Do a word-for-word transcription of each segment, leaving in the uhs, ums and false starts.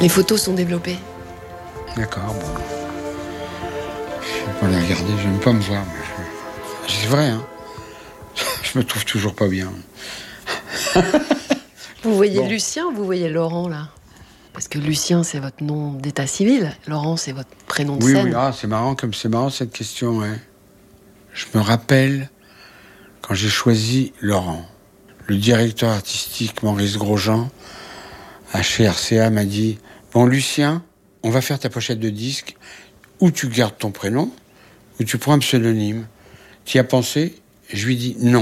Les photos sont développées. D'accord, bon. Je vais pas les regarder, je n'aime pas me voir. Mais je... C'est vrai, hein. Je me trouve toujours pas bien. Vous voyez Bon. Lucien ou vous voyez Laurent, là? Parce que Lucien, c'est votre nom d'état civil. Laurent, c'est votre prénom de Oui, scène. oui, ah, c'est marrant, comme c'est marrant cette question, ouais. Je me rappelle quand j'ai choisi Laurent. Le directeur artistique Maurice Grosjean, à chez R C A, m'a dit « Bon, Lucien, on va faire ta pochette de disque, ou tu gardes ton prénom, ou tu prends un pseudonyme. Tu y as pensé ?» Je lui dis « Non ».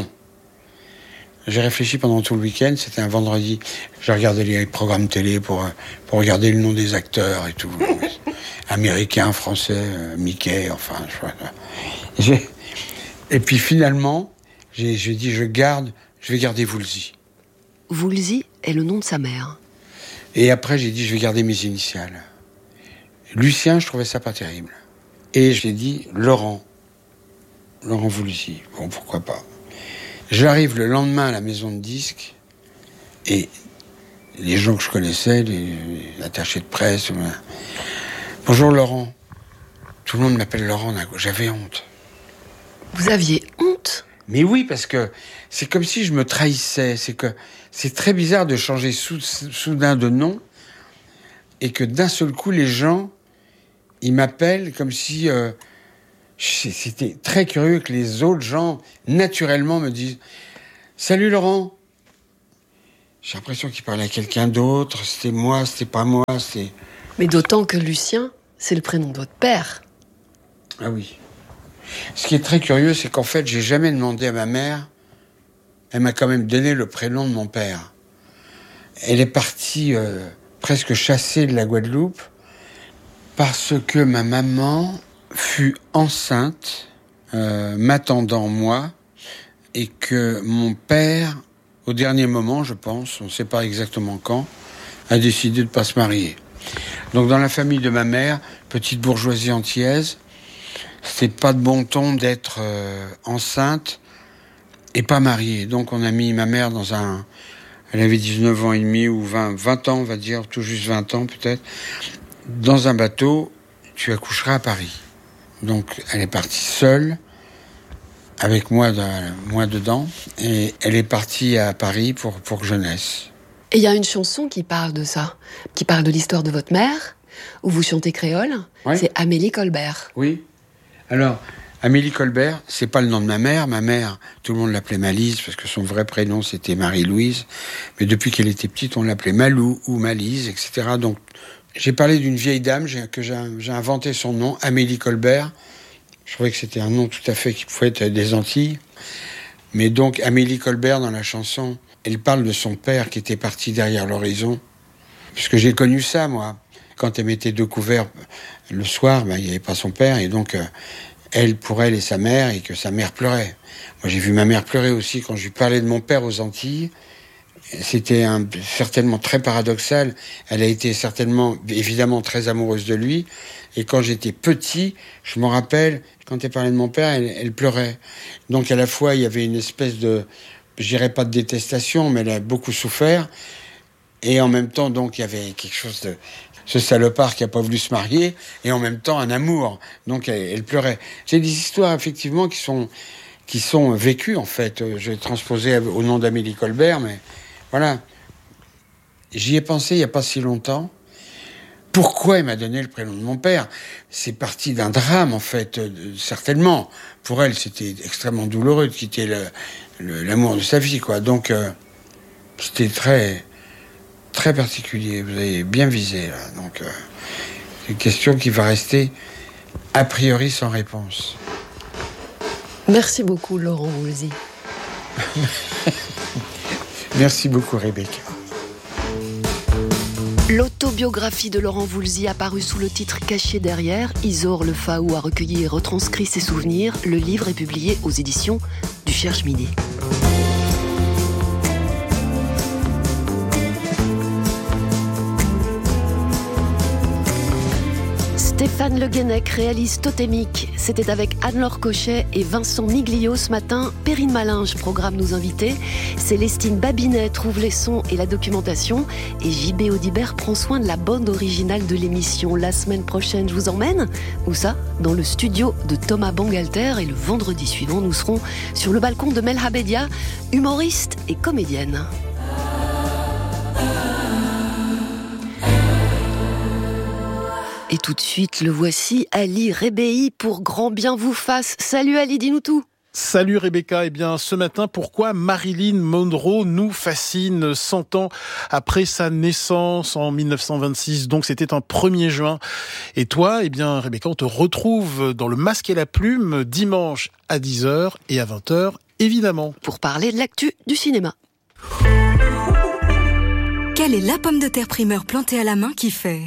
J'ai réfléchi pendant tout le week-end, c'était un vendredi. J'ai regardé les programmes télé pour, pour regarder le nom des acteurs et tout. Américains, français, euh, Mickey, enfin... Je... J'ai... Et puis finalement, j'ai, j'ai dit, je garde, je vais garder Woolsey. Woolsey est le nom de sa mère. Et après, j'ai dit, je vais garder mes initiales. Lucien, je trouvais ça pas terrible. Et j'ai dit, Laurent. Laurent Woolsey. Bon, pourquoi pas. J'arrive le lendemain à la maison de disques, et les gens que je connaissais, les, les attachés de presse, bonjour Laurent. Tout le monde m'appelle Laurent, j'avais honte. Vous aviez honte? Mais oui, parce que c'est comme si je me trahissais. C'est que c'est très bizarre de changer sou, soudain de nom et que d'un seul coup, les gens, ils m'appellent comme si... Euh, c'était très curieux que les autres gens, naturellement, me disent « Salut Laurent !» J'ai l'impression qu'ils parlaient à quelqu'un d'autre. C'était moi, c'était pas moi, c'était... Mais d'autant que Lucien, c'est le prénom de votre père. Ah oui. Ce qui est très curieux, c'est qu'en fait, j'ai jamais demandé à ma mère. Elle m'a quand même donné le prénom de mon père. Elle est partie euh, presque chassée de la Guadeloupe parce que ma maman fut enceinte, euh, m'attendant moi, et que mon père, au dernier moment, je pense, on ne sait pas exactement quand, a décidé de ne pas se marier. Donc dans la famille de ma mère, petite bourgeoisie antillaise, c'est pas de bon ton d'être euh, enceinte et pas mariée. Donc on a mis ma mère dans un... Elle avait dix-neuf ans et demi ou vingt, vingt ans, on va dire, tout juste vingt ans peut-être. Dans un bateau, tu accoucheras à Paris. Donc elle est partie seule, avec moi, de, moi dedans, et elle est partie à Paris pour, pour que je naisse. Et il y a une chanson qui parle de ça, qui parle de l'histoire de votre mère, où vous chantez créole. Oui. C'est Amélie Colbert. Oui. Alors, Amélie Colbert, c'est pas le nom de ma mère. Ma mère, tout le monde l'appelait Malise, parce que son vrai prénom, c'était Marie-Louise. Mais depuis qu'elle était petite, on l'appelait Malou ou Malise, et cetera. Donc, j'ai parlé d'une vieille dame j'ai, que j'ai, j'ai inventé son nom, Amélie Colbert. Je trouvais que c'était un nom tout à fait qui pouvait être des Antilles. Mais donc, Amélie Colbert, dans la chanson, elle parle de son père qui était parti derrière l'horizon. Puisque j'ai connu ça, moi. Quand elle mettait deux couverts le soir, ben, il n'y avait pas son père. Et donc, euh, elle, pour elle et sa mère, et que sa mère pleurait. Moi, j'ai vu ma mère pleurer aussi quand je lui parlais de mon père aux Antilles. C'était un, certainement très paradoxal. Elle a été certainement, évidemment, très amoureuse de lui. Et quand j'étais petit, je me rappelle, quand elle parlait de mon père, elle, elle pleurait. Donc, à la fois, il y avait une espèce de, je dirais pas de détestation, mais elle a beaucoup souffert. Et en même temps, donc, il y avait quelque chose de... Ce salopard qui n'a pas voulu se marier, et en même temps, un amour. Donc, elle, elle pleurait. C'est des histoires, effectivement, qui sont, qui sont vécues, en fait. Je l'ai transposé au nom d'Amélie Colbert, mais voilà. J'y ai pensé il n'y a pas si longtemps. Pourquoi il m'a donné le prénom de mon père ? C'est parti d'un drame, en fait, euh, certainement. Pour elle, c'était extrêmement douloureux de quitter le, le, l'amour de sa vie, quoi. Donc, euh, c'était très... très particulier, vous avez bien visé là. Donc, euh, c'est une question qui va rester a priori sans réponse. Merci beaucoup, Laurent Woolsey. Merci beaucoup, Rebecca. L'autobiographie de Laurent Woolsey apparue sous le titre Caché derrière. Isor Le Faou a recueilli et retranscrit ses souvenirs. Le livre est publié aux éditions du Cherche Midi. Stéphane Le Guenec réalise Totémique. C'était avec Anne-Laure Cochet et Vincent Miglio ce matin. Perrine Malinge programme nos invités. Célestine Babinet trouve les sons et la documentation. Et J B Audibert prend soin de la bande originale de l'émission. La semaine prochaine, je vous emmène. Où ça ? Dans le studio de Thomas Bangalter. Et le vendredi suivant, nous serons sur le balcon de Melha Bedia, humoriste et comédienne. Et tout de suite, le voici, Ali Rebéi pour Grand Bien vous fasse. Salut Ali, dis-nous tout. Salut Rebecca, eh bien ce matin, pourquoi Marilyn Monroe nous fascine cent ans après sa naissance en dix-neuf cent vingt-six, donc c'était un premier juin. Et toi, eh bien Rebecca, on te retrouve dans Le Masque et la Plume dimanche à dix heures et à vingt heures, évidemment. Pour parler de l'actu du cinéma. Quelle est la pomme de terre primeur plantée à la main qui fait...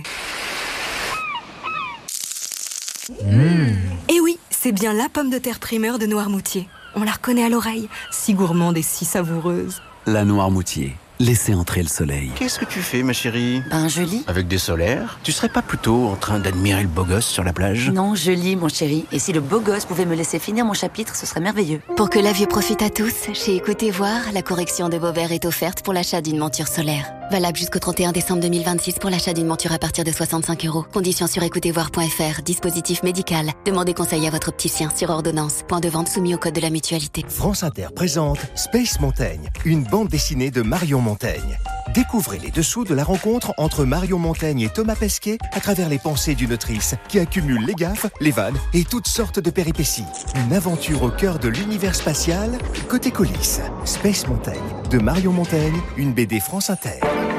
Mmh. Et oui, c'est bien la pomme de terre primeur de Noirmoutier. On la reconnaît à l'oreille, si gourmande et si savoureuse. La Noirmoutier, laissez entrer le soleil. Qu'est-ce que tu fais, ma chérie ? Ben, je lis. Avec des solaires ? Tu serais pas plutôt en train d'admirer le beau gosse sur la plage ? Non, je lis, mon chéri. Et si le beau gosse pouvait me laisser finir mon chapitre, ce serait merveilleux. Pour que la vue profite à tous, chez Écoutez Voir, la correction de vos verres est offerte pour l'achat d'une monture solaire. Valable jusqu'au trente et un décembre deux mille vingt-six pour l'achat d'une monture à partir de soixante-cinq euros. Conditions sur écoutez voir point f r. Dispositif médical. Demandez conseil à votre opticien sur ordonnance. Point de vente soumis au code de la mutualité. France Inter présente Space Mountain, une bande dessinée de Marion Montaigne. Découvrez les dessous de la rencontre entre Marion Montaigne et Thomas Pesquet à travers les pensées d'une autrice qui accumule les gaffes, les vannes et toutes sortes de péripéties. Une aventure au cœur de l'univers spatial, côté coulisses. Space Mountain, de Marion Montaigne, une B D France Inter.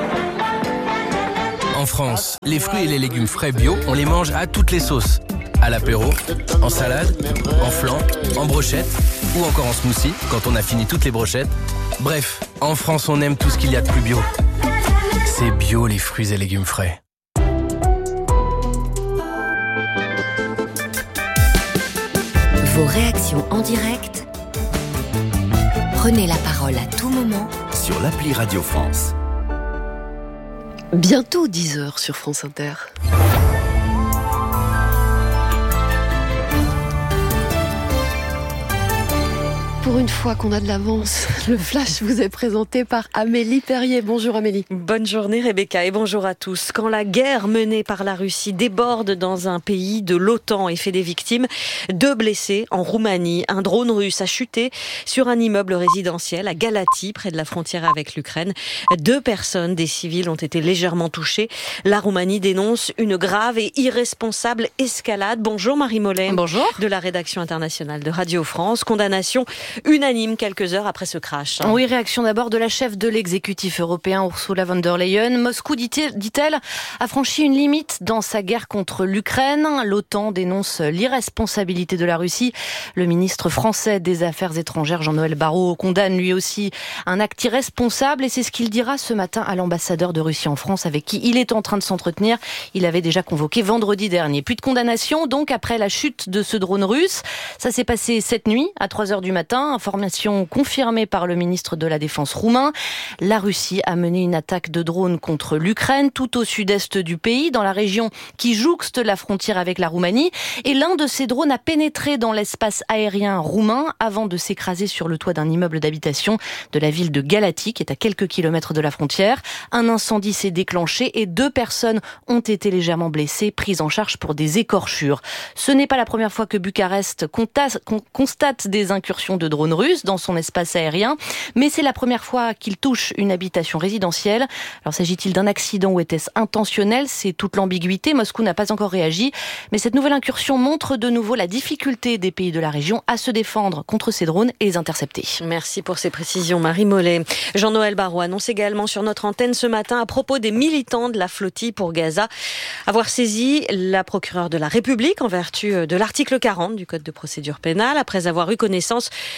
En France, les fruits et les légumes frais bio, on les mange à toutes les sauces. À l'apéro, en salade, en flan, en brochette ou encore en smoothie quand on a fini toutes les brochettes. Bref, en France, on aime tout ce qu'il y a de plus bio. C'est bio les fruits et légumes frais. Vos réactions en direct. Prenez la parole à tout moment sur l'appli Radio France. Bientôt dix heures sur France Inter. Pour une fois qu'on a de l'avance, le flash vous est présenté par Amélie Perrier. Bonjour Amélie. Bonne journée Rebecca et bonjour à tous. Quand la guerre menée par la Russie déborde dans un pays de l'OTAN et fait des victimes, deux blessés en Roumanie. Un drone russe a chuté sur un immeuble résidentiel à Galați, près de la frontière avec l'Ukraine. Deux personnes, des civils, ont été légèrement touchées. La Roumanie dénonce une grave et irresponsable escalade. Bonjour Marie Mollet. Bonjour. De la rédaction internationale de Radio France. Condamnation unanime quelques heures après ce crash. Oui, réaction d'abord de la chef de l'exécutif européen, Ursula von der Leyen. Moscou, dit-elle, a franchi une limite dans sa guerre contre l'Ukraine. L'OTAN dénonce l'irresponsabilité de la Russie. Le ministre français des Affaires étrangères, Jean-Noël Barrot, condamne lui aussi un acte irresponsable et c'est ce qu'il dira ce matin à l'ambassadeur de Russie en France avec qui il est en train de s'entretenir. Il avait déjà convoqué vendredi dernier. Puis de condamnation, donc, après la chute de ce drone russe. Ça s'est passé cette nuit, à trois heures du matin. Information confirmée par le ministre de la Défense roumain. La Russie a mené une attaque de drone contre l'Ukraine, tout au sud-est du pays, dans la région qui jouxte la frontière avec la Roumanie. Et l'un de ces drones a pénétré dans l'espace aérien roumain avant de s'écraser sur le toit d'un immeuble d'habitation de la ville de Galați, qui est à quelques kilomètres de la frontière. Un incendie s'est déclenché et deux personnes ont été légèrement blessées, prises en charge pour des écorchures. Ce n'est pas la première fois que Bucarest constate des incursions de drones russes dans son espace aérien, mais c'est la première fois qu'il touche une habitation résidentielle. Alors s'agit-il d'un accident ou était-ce intentionnel ? C'est toute l'ambiguïté. Moscou n'a pas encore réagi, mais cette nouvelle incursion montre de nouveau la difficulté des pays de la région à se défendre contre ces drones et les intercepter. Merci pour ces précisions, Marie Mollet. Jean-Noël Barrot annonce également sur notre antenne ce matin à propos des militants de la flottille pour Gaza avoir saisi la procureure de la République en vertu de l'article quarante du Code de procédure pénale après avoir eu connaissance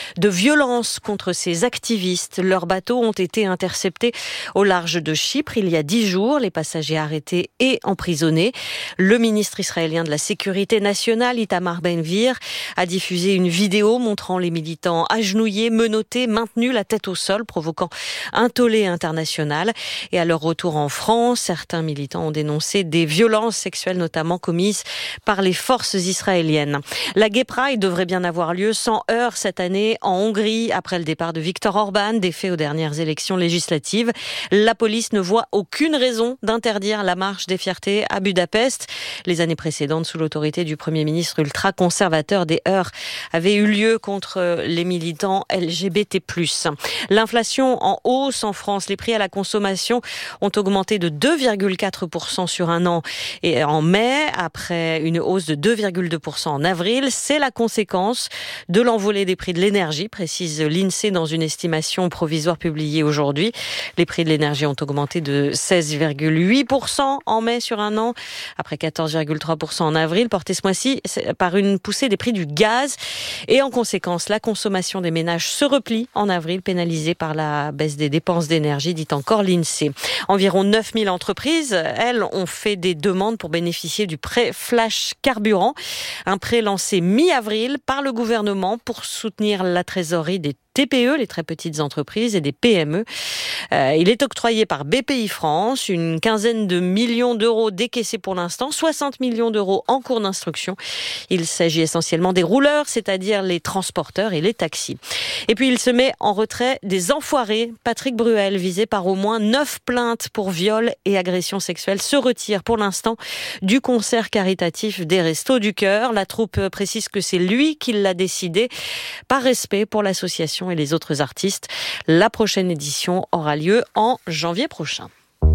de violence contre ces activistes. Leurs bateaux ont été interceptés au large de Chypre il y a dix jours. Les passagers arrêtés et emprisonnés. Le ministre israélien de la Sécurité nationale, Itamar Ben-Gvir, a diffusé une vidéo montrant les militants agenouillés, menottés, maintenus la tête au sol, provoquant un tollé international. Et à leur retour en France, certains militants ont dénoncé des violences sexuelles, notamment commises par les forces israéliennes. La Gay Pride devrait bien avoir lieu sans heurts cette année en Hongrie, après le départ de Viktor Orban, défait aux dernières élections législatives. La police ne voit aucune raison d'interdire la marche des fiertés à Budapest. Les années précédentes, sous l'autorité du Premier ministre ultra-conservateur, des heurts avaient eu lieu contre les militants L G B T plus. L'inflation en hausse en France. Les prix à la consommation ont augmenté de deux virgule quatre pour cent sur un an et en mai, après une hausse de deux virgule deux pour cent en avril. C'est la conséquence de l'envolée des prix de l'énergie, précise l'INSEE dans une estimation provisoire publiée aujourd'hui. Les prix de l'énergie ont augmenté de seize virgule huit pour cent en mai sur un an, après quatorze virgule trois pour cent en avril, porté ce mois-ci par une poussée des prix du gaz. Et en conséquence, la consommation des ménages se replie en avril, pénalisée par la baisse des dépenses d'énergie, dit encore l'INSEE. Environ neuf mille entreprises, elles, ont fait des demandes pour bénéficier du prêt Flash Carburant, un prêt lancé mi-avril par le gouvernement pour soutenir la trésorerie des T P E, les très petites entreprises, et des P M E. Euh, il est octroyé par B P I France, une quinzaine de millions d'euros décaissés pour l'instant, soixante millions d'euros en cours d'instruction. Il s'agit essentiellement des rouleurs, c'est-à-dire les transporteurs et les taxis. Et puis il se met en retrait des enfoirés. Patrick Bruel, visé par au moins neuf plaintes pour viol et agression sexuelle, se retire pour l'instant du concert caritatif des Restos du Cœur. La troupe précise que c'est lui qui l'a décidé, par respect pour l'association et les autres artistes. La prochaine édition aura lieu en janvier prochain.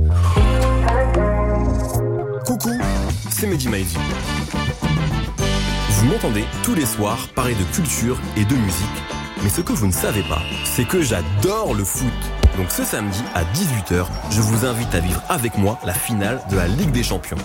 Coucou, c'est Mehdi Maizy. Vous m'entendez tous les soirs parler de culture et de musique, mais ce que vous ne savez pas, c'est que j'adore le foot. Donc ce samedi à dix-huit heures, je vous invite à vivre avec moi la finale de la Ligue des Champions.